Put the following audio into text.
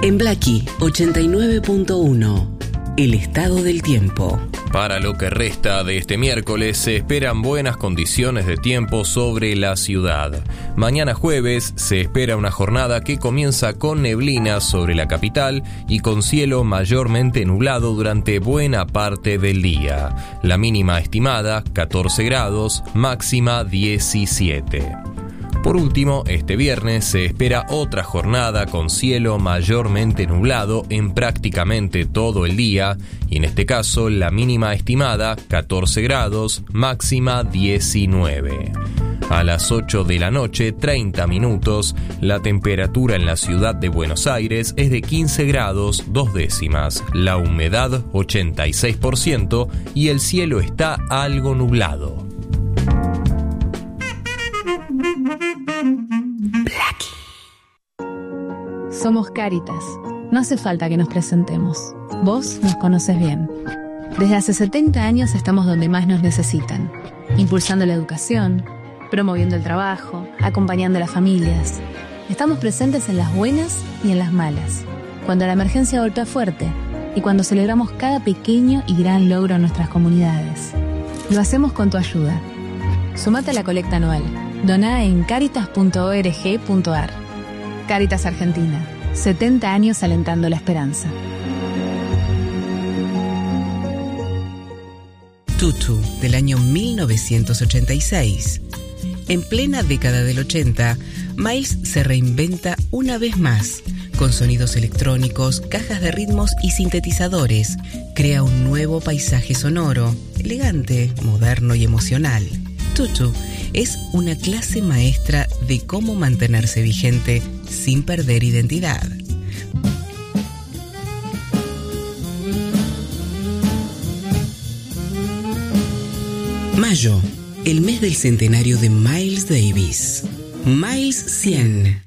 En Blackie 89.1, el estado del tiempo. Para lo que resta de este miércoles se esperan buenas condiciones de tiempo sobre la ciudad. Mañana jueves se espera una jornada que comienza con neblina sobre la capital y con cielo mayormente nublado durante buena parte del día. La mínima estimada 14 grados, máxima 17. Por último, este viernes se espera otra jornada con cielo mayormente nublado en prácticamente todo el día y en este caso la mínima estimada 14 grados, máxima 19. A las 8 de la noche, 30 minutos, la temperatura en la ciudad de Buenos Aires es de 15 grados 2 décimas, la humedad 86% y el cielo está algo nublado. Somos Cáritas. No hace falta que nos presentemos. Vos nos conoces bien. Desde hace 70 años estamos donde más nos necesitan, impulsando la educación, promoviendo el trabajo, acompañando a las familias. Estamos presentes en las buenas y en las malas, cuando la emergencia golpea fuerte y cuando celebramos cada pequeño y gran logro en nuestras comunidades. Lo hacemos con tu ayuda. Sumate a la colecta anual. Doná en caritas.org.ar. Cáritas Argentina, 70 años alentando la esperanza. Tutu, del año 1986. En plena década del 80, Miles se reinventa una vez más. Con sonidos electrónicos, cajas de ritmos y sintetizadores, crea un nuevo paisaje sonoro, elegante, moderno y emocional. Tutu es una clase maestra de cómo mantenerse vigente sin perder identidad. Mayo, el mes del centenario de Miles Davis. Miles 100.